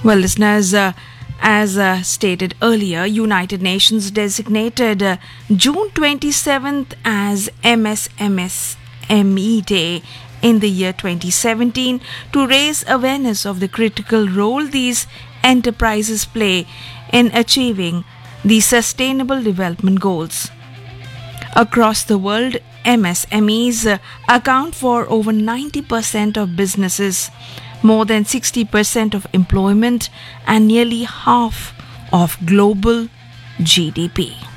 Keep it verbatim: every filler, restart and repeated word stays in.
Well, listeners, uh, as uh, stated earlier, United Nations designated uh, June twenty-seventh as M S M E Day in the year twenty seventeen to raise awareness of the critical role these enterprises play in achieving the Sustainable Development Goals. Across the world, M S M Es uh, account for over ninety percent of businesses, more than sixty percent of employment, and nearly half of global G D P.